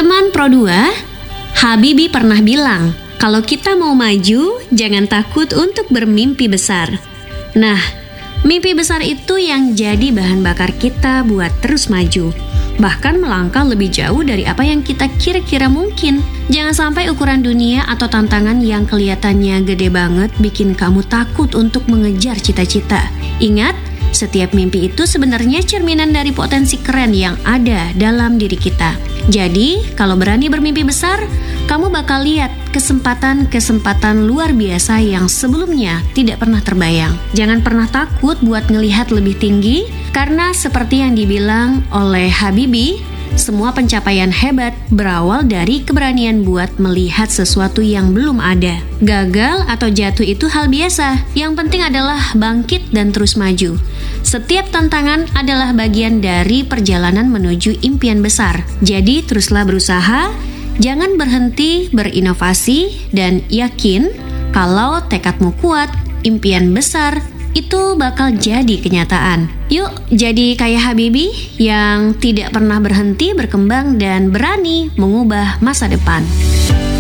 Teman Pro 2, Habibie pernah bilang, kalau kita mau maju, jangan takut untuk bermimpi besar. Nah, mimpi besar itu yang jadi bahan bakar kita buat terus maju. Bahkan melangkah lebih jauh dari apa yang kita kira-kira mungkin. Jangan sampai ukuran dunia atau tantangan yang kelihatannya gede banget bikin kamu takut untuk mengejar cita-cita. Ingat, setiap mimpi itu sebenarnya cerminan dari potensi keren yang ada dalam diri kita. Jadi, kalau berani bermimpi besar, kamu bakal lihat kesempatan-kesempatan luar biasa yang sebelumnya tidak pernah terbayang. Jangan pernah takut buat ngelihat lebih tinggi, karena seperti yang dibilang oleh Habibie, semua pencapaian hebat berawal dari keberanian buat melihat sesuatu yang belum ada. Gagal atau jatuh itu hal biasa, yang penting adalah bangkit dan terus maju. Setiap tantangan adalah bagian dari perjalanan menuju impian besar. Jadi teruslah berusaha, jangan berhenti berinovasi, dan yakin kalau tekadmu kuat, impian besar itu bakal jadi kenyataan. Yuk, jadi kayak Habibie yang tidak pernah berhenti berkembang dan berani mengubah masa depan.